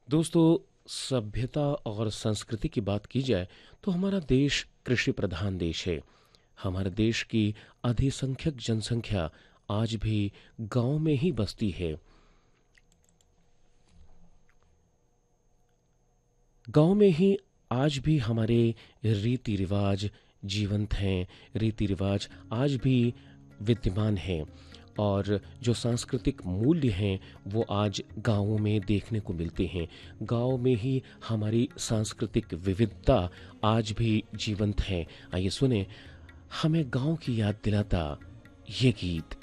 दोस्तों, सभ्यता और संस्कृति की बात की जाए तो हमारा देश कृषि प्रधान देश है। हमारे देश की अधिसंख्यक जनसंख्या आज भी गांव में ही बसती है। गांव में ही आज भी हमारे रीति रिवाज जीवंत हैं। रीति रिवाज आज भी विद्यमान हैं और जो सांस्कृतिक मूल्य हैं वो आज गांवों में देखने को मिलते हैं। गांव में ही हमारी सांस्कृतिक विविधता आज भी जीवंत है। आइए सुने, हमें गांव की याद दिलाता ये गीत।